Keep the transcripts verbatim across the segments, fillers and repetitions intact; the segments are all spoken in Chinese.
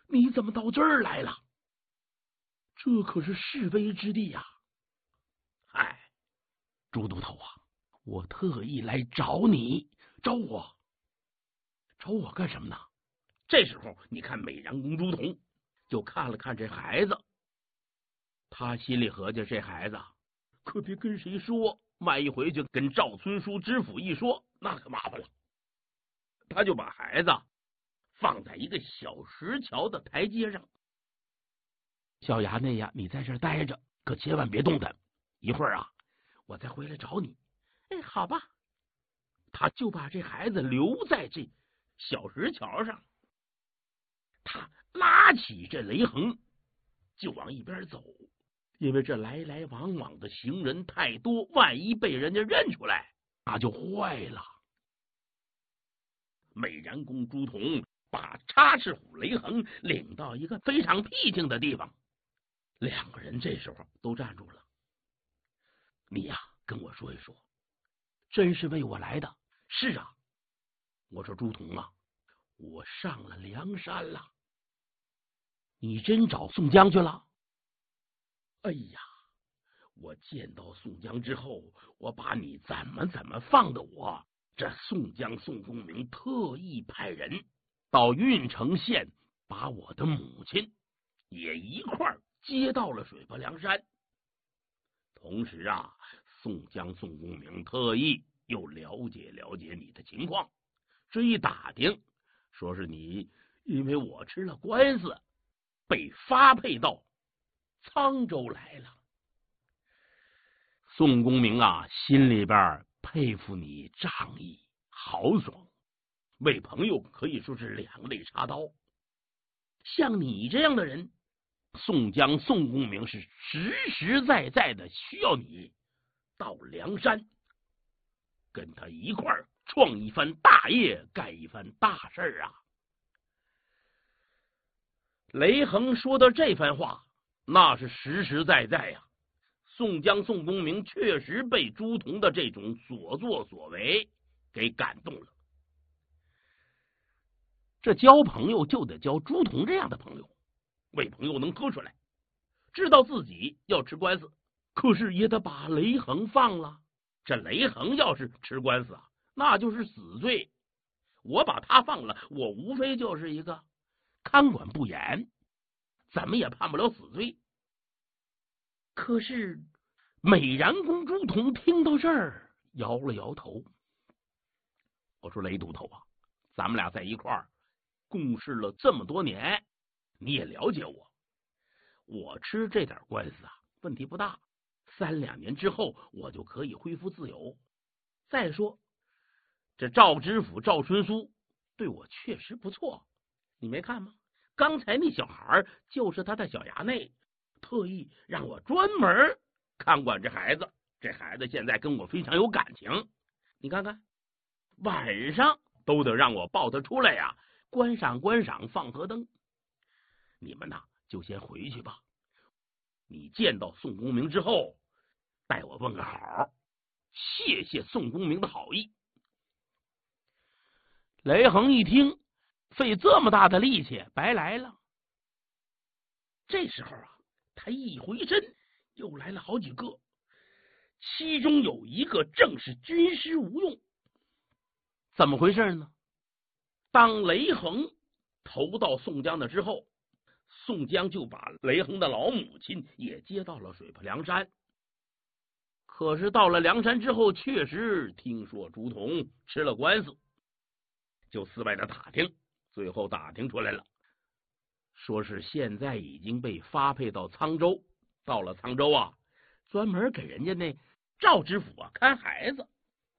你怎么到这儿来了？这可是是非之地呀！哎，朱都头啊，我特意来找你，找我，找我干什么呢？这时候，你看美髯公朱仝就看了看这孩子，他心里合计，这孩子可别跟谁说，万一回去跟赵村书知府一说，那可麻烦了。他就把孩子放在一个小石桥的台阶上。小衙内呀，你在这儿待着，可千万别动弹。一会儿啊，我再回来找你。哎，好吧。他就把这孩子留在这小石桥上，他拉起这雷横就往一边走，因为这来来往往的行人太多，万一被人家认出来，那就坏了。美髯公朱仝把插翅虎雷横领到一个非常僻静的地方，两个人这时候都站住了。你呀，跟我说一说，真是为我来的？是啊，我说朱仝啊，我上了梁山了。你真找宋江去了？哎呀，我见到宋江之后，我把你怎么怎么放的我。这宋江宋公明特意派人到郓城县，把我的母亲也一块接到了水泊梁山。同时啊，宋江宋公明特意又了解了解你的情况，这一打听，说是你因为我吃了官司，被发配到沧州来了。宋公明啊，心里边佩服你仗义豪爽，为朋友可以说是两肋插刀。像你这样的人，宋江宋公明是实实在在的需要你到梁山，跟他一块儿创一番大业，干一番大事啊！雷横说的这番话，那是实实在在呀。宋江宋公明确实被朱仝的这种所作所为给感动了。这交朋友就得交朱仝这样的朋友，为朋友能喝出来，知道自己要吃官司，可是也得把雷横放了。这雷横要是吃官司啊，那就是死罪。我把他放了，我无非就是一个看管不严，怎么也判不了死罪。可是美髯公朱仝听到这儿，摇了摇头。我说雷都头啊，咱们俩在一块儿共事了这么多年，你也了解我，我吃这点官司啊，问题不大，三两年之后我就可以恢复自由。再说这赵知府赵春苏对我确实不错，你没看吗？刚才那小孩就是他的小衙内，特意让我专门看管这孩子，这孩子现在跟我非常有感情。你看看，晚上都得让我抱他出来呀，观赏观赏放河灯。你们呐，就先回去吧。你见到宋公明之后，代我问个好，谢谢宋公明的好意。雷横一听，费这么大的力气白来了。这时候啊，他一回身，又来了好几个，其中有一个正是军师吴用。怎么回事呢？当雷横投到宋江的之后，宋江就把雷横的老母亲也接到了水泊梁山。可是到了梁山之后，确实听说朱仝吃了官司，就四外的打听，最后打听出来了，说是现在已经被发配到沧州。到了沧州啊，专门给人家那赵知府啊看孩子。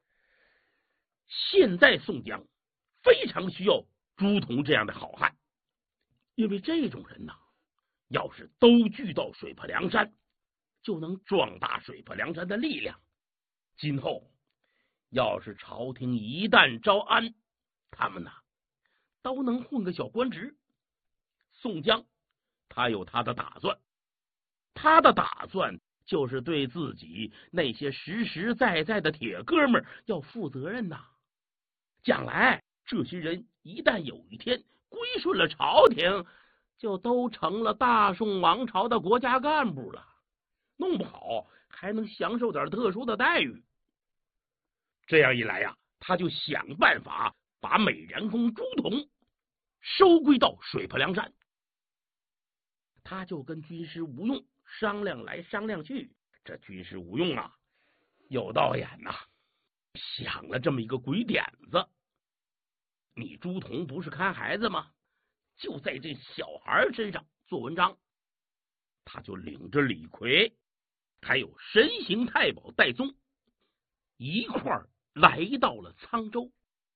现在宋江非常需要朱仝这样的好汉，因为这种人呐、啊，要是都聚到水泊梁山，就能壮大水泊梁山的力量。今后要是朝廷一旦招安，他们呐、啊、都能混个小官职。宋江他有他的打算，他的打算就是对自己那些实实在在的铁哥们要负责任呐。将来这些人一旦有一天归顺了朝廷， 就都成了大宋王朝的国家干部了，弄不好还能享受点特殊的待遇。这样一来呀、啊，他就想办法把美髯公朱仝收归到水泊梁山。他就跟军师吴用商量来商量去，这军师吴用啊，有道眼呐、啊，想了这么一个鬼点子。你朱仝不是看孩子吗？就在这小孩身上做文章。他就领着李逵还有神行太保戴宗一块儿来到了沧州。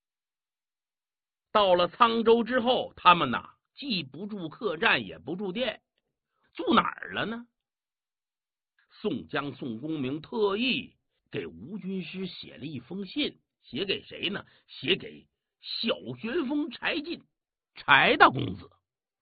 到了沧州之后，他们呐既不住客栈也不住店，住哪儿了呢？宋江宋公明特意给吴军师写了一封信，写给谁呢？写给小旋风柴进，柴大公子。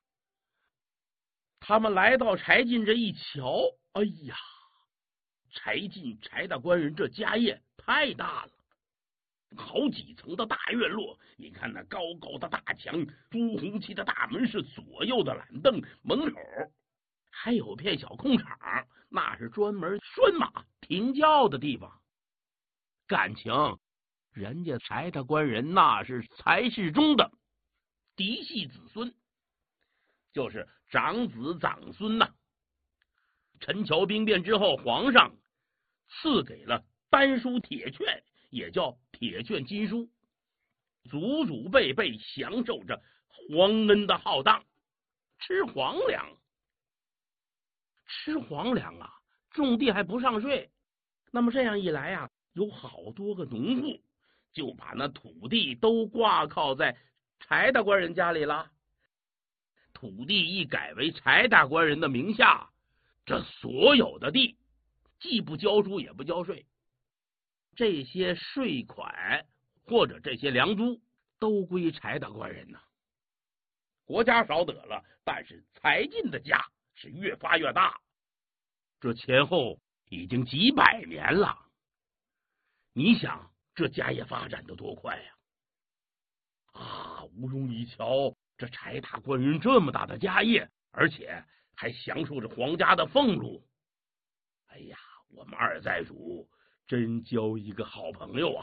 他们来到柴进这一瞧，哎呀，柴进柴大官人这家业太大了，好几层的大院落，你看那高高的大墙，朱红漆的大门是左右的懒凳，门口还有片小空场，那是专门拴马停轿的地方。感情人家柴大官人那是柴世忠的嫡系子孙，就是长子长孙呐、啊。陈桥兵变之后，皇上赐给了丹书铁券，也叫铁券金书，祖祖辈辈享受着皇恩的浩荡。吃皇粮，吃皇粮啊，种地还不上税。那么这样一来啊，有好多个农户就把那土地都挂靠在柴大官人家里了。土地一改为柴大官人的名下，这所有的地既不交租也不交税，这些税款或者这些粮租都归柴大官人呢。国家少得了，但是柴进的家是越发越大，这前后已经几百年了。你想这家业发展的多快呀！啊，吴用一瞧，这柴大官人这么大的家业，而且还享受着皇家的俸禄，哎呀，我们二寨主真交一个好朋友啊！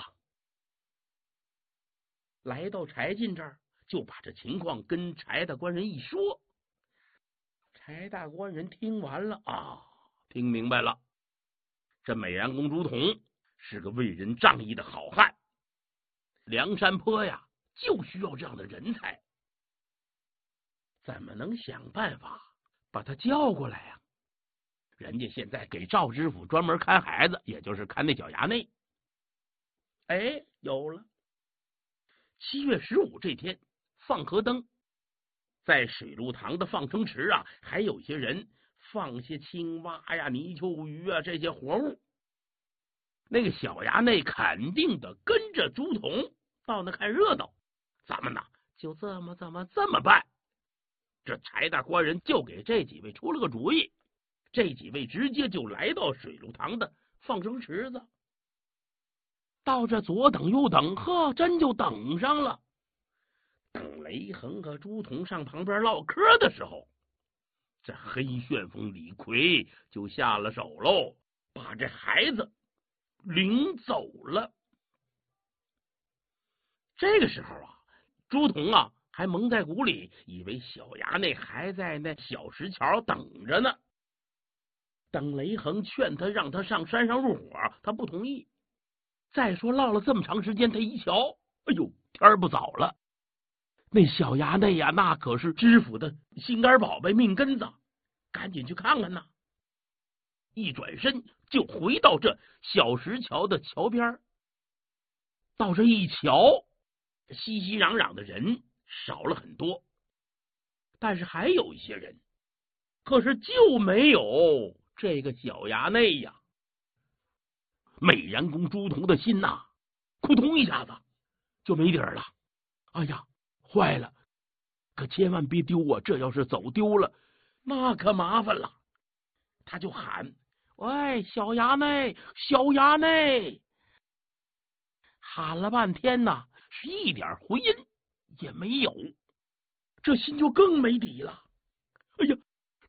来到柴进这儿，就把这情况跟柴大官人一说。柴大官人听完了啊，听明白了，这美髯公朱仝是个为人仗义的好汉，梁山坡呀就需要这样的人才，怎么能想办法把他叫过来呀、啊？人家现在给赵知府专门看孩子，也就是看那小衙内。哎，有了。七月十五这天放河灯，在水陆塘的放生池啊，还有些人放些青蛙呀、泥鳅鱼啊这些活物。那个小衙内肯定的跟着朱仝到那看热闹，咱们呢就这么这么这么办。这柴大官人就给这几位出了个主意，这几位直接就来到水陆塘的放生池子。到这左等右等，呵，真就等上了。等雷横和朱仝上旁边唠嗑的时候，这黑旋风李逵就下了手喽，把这孩子领走了。这个时候啊，朱仝啊还蒙在鼓里，以为小衙内还在那小石桥等着呢。等雷横劝他让他上山上入伙，他不同意。再说唠了这么长时间，他一瞧，哎呦，天不早了。那小衙内呀，那可是知府的心肝宝贝、命根子，赶紧去看看呐。一转身就回到这小石桥的桥边，到这一瞧，熙熙攘攘的人少了很多，但是还有一些人，可是就没有这个小衙内呀。美髯公朱仝的心呐、啊，扑通一下子就没底儿了。哎呀，坏了，可千万别丢啊！这要是走丢了，那可麻烦了。他就喊：“喂，小衙内，小衙内！”喊了半天呐，是一点回音也没有，这心就更没底了。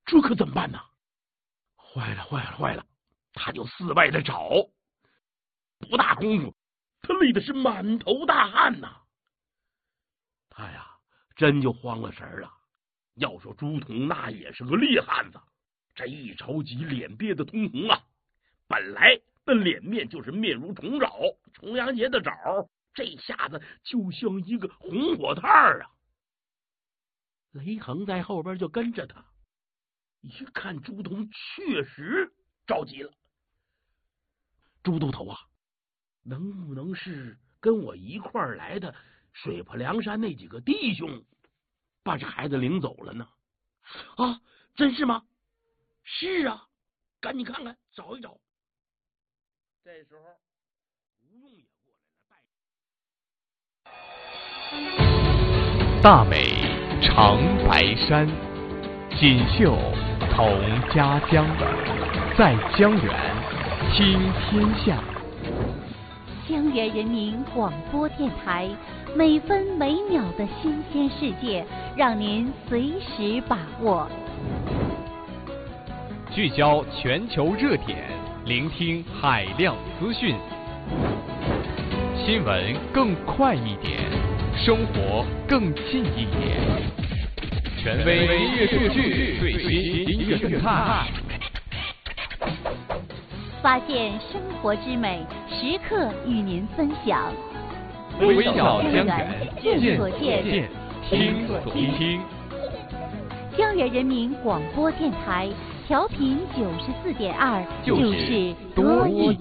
这可怎么办呢？坏了坏了坏了！他就四外的找，不大功夫，他累的是满头大汗呐。他呀，真就慌了神了。要说朱仝那也是个厉汉子，这一着急，脸憋得通红啊。本来那脸面就是面如重枣，重阳节的枣，这下子就像一个红火炭啊。雷横在后边就跟着他，一看朱仝确实着急了。朱都头啊，能不能是跟我一块儿来的水泊梁山那几个弟兄把这孩子领走了呢？啊，真是吗？是啊，赶紧看看，找一找。这时候吴用也过来了，大美长白山，锦绣同家乡，在江源听天下。 江源人民广播电台，每分每秒的新鲜世界，让您随时把握。 聚焦全球热点，聆听海量资讯，新闻更快一点，生活更近一点。权威音乐数据，最新音乐动态， 发现生活之美，时刻与您分享。 微小江源，见所见，听所听。 江源人民广播电台，调频九十四点二，就是多一。